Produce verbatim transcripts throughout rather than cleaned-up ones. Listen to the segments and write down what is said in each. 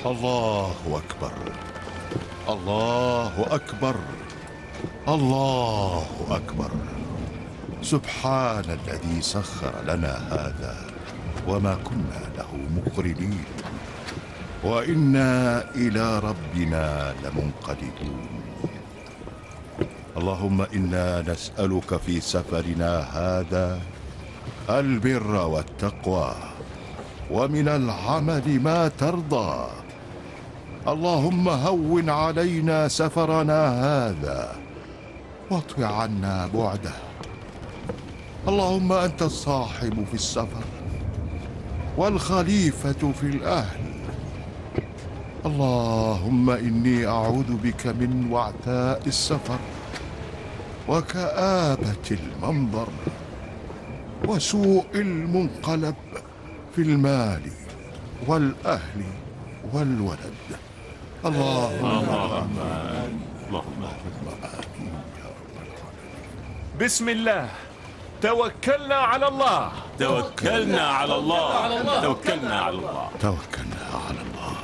الله أكبر، الله أكبر، الله أكبر. سبحان الذي سخر لنا هذا وما كنا له مقرنين، وإنا إلى ربنا لمنقلبون. اللهم إنا نسألك في سفرنا هذا البر والتقوى، ومن العمل ما ترضى. اللهم هون علينا سفرنا هذا واطو عنا بعده. اللهم أنت الصاحب في السفر والخليفة في الأهل. اللهم إني أعوذ بك من وعثاء السفر وكآبة المنظر وسوء المنقلب في المال والأهل والولد. اللهم آمين. اللهم آمين يا رب العالمين. بسم الله، توكلنا على الله. توكلنا على الله. توكلنا على الله. توكلنا على الله.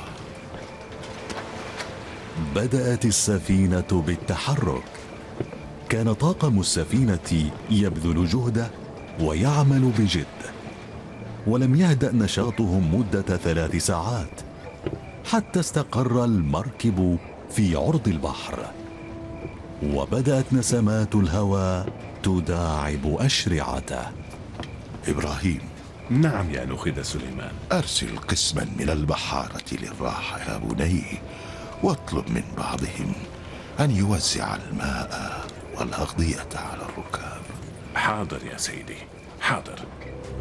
بدأت السفينة بالتحرك. كان طاقم السفينة يبذل جهده ويعمل بجد، ولم يهدأ نشاطهم مدة ثلاث ساعات حتى استقر المركب في عرض البحر، وبدأت نسمات الهواء تداعب أشرعته. إبراهيم. نعم يا نخيد سليمان. أرسل قسما من البحارة للراحة يا بني، واطلب من بعضهم أن يوزع الماء والأغذية على الركاب. حاضر يا سيدي، حاضر.